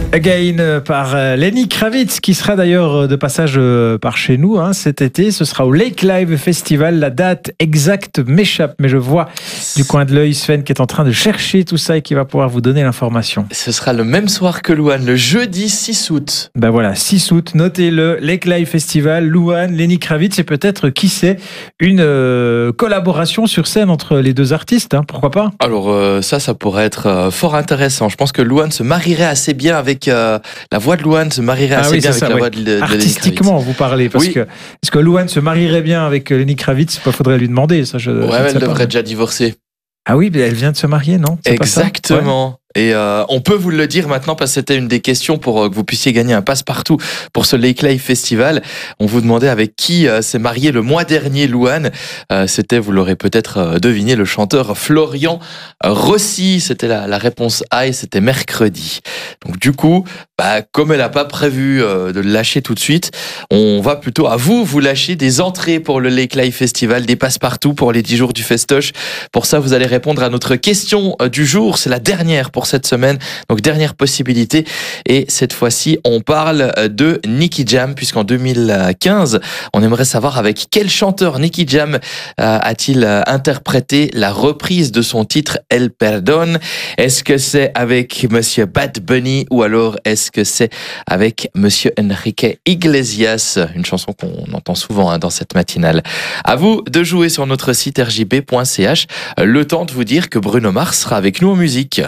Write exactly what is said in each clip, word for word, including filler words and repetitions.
Again par Lenny Kravitz, qui sera d'ailleurs de passage par chez nous hein, cet été. Ce sera au Lake Live Festival. La date exacte m'échappe, mais je vois du coin de l'œil Sven qui est en train de chercher tout ça et qui va pouvoir vous donner l'information. Ce sera le même soir que Louane, le jeudi six août. Ben voilà, six août, notez-le, Lake Live Festival, Louane, Lenny Kravitz et peut-être, qui sait, une euh, collaboration sur scène entre les deux artistes, hein, pourquoi pas? Alors euh, ça, ça pourrait être euh, fort intéressant. Je pense que Louane se marierait assez bien avec euh, la voix de Louane se marierait ah assez oui, bien avec ça, la oui. voix de, de Lenny Kravitz. Artistiquement, vous parlez, parce oui. que est-ce que Louane se marierait bien avec Lenny Kravitz? Il faudrait lui demander ça. Je, ouais, je elle devrait pas. déjà divorcer. Ah oui, mais elle vient de se marier, non? C'est exactement. Pas ça? Ouais. Et euh, on peut vous le dire maintenant parce que c'était une des questions pour euh, que vous puissiez gagner un passe-partout pour ce Lake Live Festival. On vous demandait avec qui euh, s'est marié le mois dernier Louane. Euh, c'était, vous l'aurez peut-être euh, deviné, le chanteur Florian Rossi. C'était la, la réponse A et c'était mercredi. Donc du coup, bah, comme elle n'a pas prévu euh, de le lâcher tout de suite, on va plutôt à vous, vous lâcher des entrées pour le Lake Live Festival, des passe-partout pour les dix jours du festoche. Pour ça, vous allez répondre à notre question euh, du jour. C'est la dernière pour pour cette semaine, donc dernière possibilité, et cette fois-ci on parle de Nicky Jam, puisqu'en deux mille quinze on aimerait savoir avec quel chanteur Nicky Jam euh, a-t-il interprété la reprise de son titre El Perdón. Est-ce que c'est avec Monsieur Bad Bunny ou alors est-ce que c'est avec Monsieur Enrique Iglesias, une chanson qu'on entend souvent hein, dans cette matinale. À vous de jouer sur notre site r j b point c h. Le temps de vous dire que Bruno Mars sera avec nous en musique.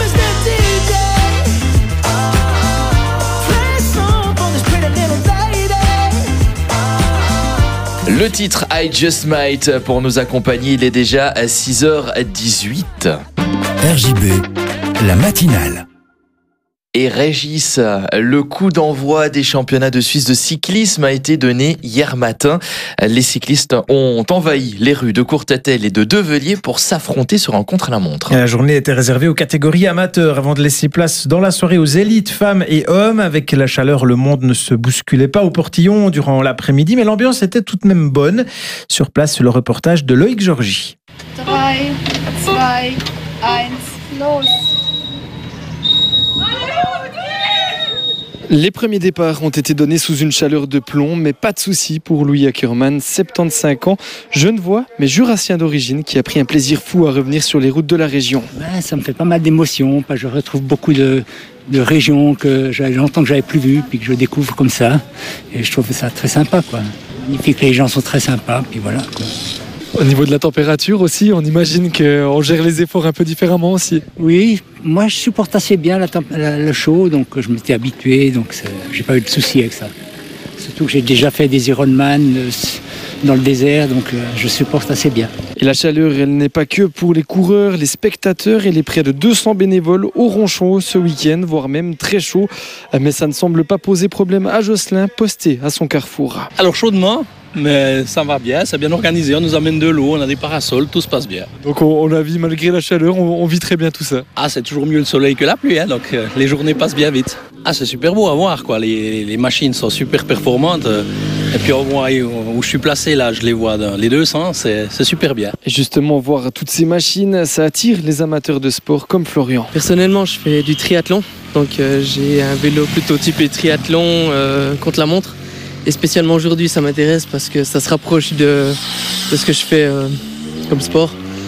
Le titre I Just Might pour nous accompagner, il est déjà à six heures dix-huit. R J B, la matinale. Et Régis, le coup d'envoi des championnats de Suisse de cyclisme a été donné hier matin. Les cyclistes ont envahi les rues de Courtételle et de Develier pour s'affronter sur un contre-la-montre. La journée était réservée aux catégories amateurs avant de laisser place dans la soirée aux élites, femmes et hommes. Avec la chaleur, le monde ne se bousculait pas au portillon durant l'après-midi, mais l'ambiance était tout de même bonne. Sur place, le reportage de Loïc Georgie. trois, deux, un, los. Les premiers départs ont été donnés sous une chaleur de plomb, mais pas de souci pour Louis Ackermann, soixante-quinze ans, genevois mais jurassien d'origine, qui a pris un plaisir fou à revenir sur les routes de la région. Ben, ça me fait pas mal d'émotions, je retrouve beaucoup de, de régions que j'avais longtemps que j'avais plus vues, puis que je découvre comme ça, et je trouve ça très sympa, quoi. Magnifique, les gens sont très sympas, puis voilà, quoi. Au niveau de la température aussi, on imagine qu'on gère les efforts un peu différemment aussi. Oui, moi je supporte assez bien la temp- la, le chaud, donc je m'étais habitué, donc c'est, j'ai pas eu de soucis avec ça. Surtout que j'ai déjà fait des Ironman euh, dans le désert, donc euh, je supporte assez bien. Et la chaleur, elle n'est pas que pour les coureurs, les spectateurs et les près de deux cents bénévoles auront chaud ce week-end, voire même très chaud. Mais ça ne semble pas poser problème à Jocelyn, posté à son carrefour. Alors chaudement, mais ça va bien, c'est bien organisé, on nous amène de l'eau, on a des parasols, tout se passe bien. Donc on, on a vu, malgré la chaleur, on, on vit très bien tout ça. Ah, c'est toujours mieux le soleil que la pluie, hein, donc euh, les journées passent bien vite. Ah, c'est super beau à voir, quoi. Les, les machines sont super performantes. Euh, et puis au moins où je suis placé, là, je les vois dans les deux sens, c'est, c'est super bien. Et justement, voir toutes ces machines, ça attire les amateurs de sport comme Florian. Personnellement, je fais du triathlon, donc euh, j'ai un vélo plutôt typé triathlon euh, contre la montre. Et spécialement aujourd'hui, ça m'intéresse parce que ça se rapproche de, de ce que je fais euh, comme sport.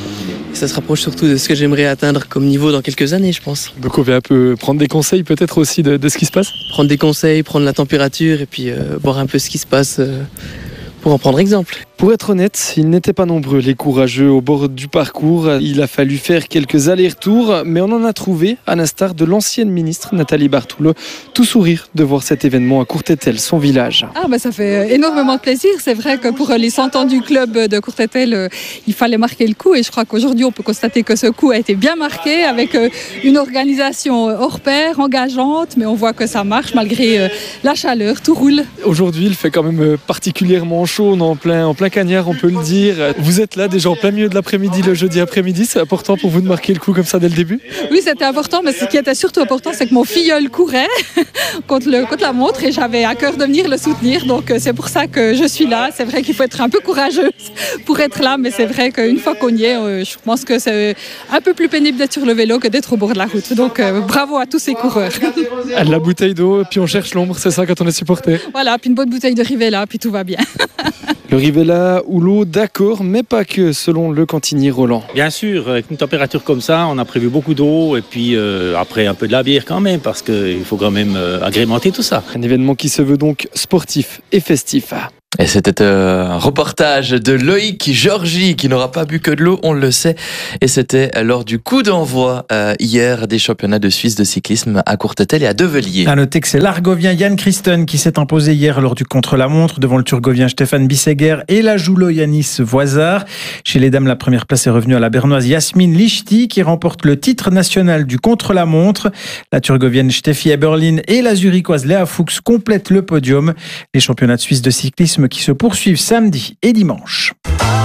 Et ça se rapproche surtout de ce que j'aimerais atteindre comme niveau dans quelques années, je pense. Donc on vient un peu prendre des conseils peut-être aussi de, de ce qui se passe ? Prendre des conseils, prendre la température et puis euh, voir un peu ce qui se passe euh, pour en prendre exemple. Pour être honnête, ils n'étaient pas nombreux les courageux au bord du parcours. Il a fallu faire quelques allers-retours, mais on en a trouvé, à l'instar de l'ancienne ministre Nathalie Bartoulot, tout sourire de voir cet événement à Courtételle, son village. Ah ben ça fait énormément de plaisir. C'est vrai que pour les cent ans du club de Courtételle, il fallait marquer le coup et je crois qu'aujourd'hui on peut constater que ce coup a été bien marqué avec une organisation hors pair, engageante, mais on voit que ça marche malgré la chaleur, tout roule. Aujourd'hui, il fait quand même particulièrement chaud. chaude, en plein, en plein cagnard, on peut le dire. Vous êtes là déjà en plein milieu de l'après-midi, le jeudi après-midi. C'est important pour vous de marquer le coup comme ça dès le début? Oui, c'était important, mais ce qui était surtout important, c'est que mon filleul courait contre, le, contre la montre et j'avais à cœur de venir le soutenir. Donc c'est pour ça que je suis là. C'est vrai qu'il faut être un peu courageuse pour être là, mais c'est vrai qu'une fois qu'on y est, je pense que c'est un peu plus pénible d'être sur le vélo que d'être au bord de la route. Donc euh, bravo à tous ces coureurs. La bouteille d'eau, puis on cherche l'ombre, c'est ça quand on est supporter. Voilà, puis une bonne bouteille de Rivella, puis tout va bien. Le Rivella ou l'eau, d'accord, mais pas que, selon le cantinier Roland. Bien sûr, avec une température comme ça, on a prévu beaucoup d'eau et puis euh, après un peu de la bière quand même, parce qu'il faut quand même euh, agrémenter tout ça. Un événement qui se veut donc sportif et festif. Et c'était un reportage de Loïc Georgie qui n'aura pas bu que de l'eau, on le sait. Et c'était lors du coup d'envoi euh, hier des championnats de Suisse de cyclisme à Courtetel et à Develier. À noter que c'est l'Argovien Jan Christen qui s'est imposé hier lors du contre-la-montre devant le Turgovien Stéphane Bisseguer et la Joulo Yanis Voisard. Chez les dames, la première place est revenue à la Bernoise Yasmine Lichti qui remporte le titre national du contre-la-montre. La Turgovienne Steffi Eberlin et la Zurichoise Léa Fuchs complètent le podium. Les championnats de Suisse de cyclisme qui se poursuivent samedi et dimanche.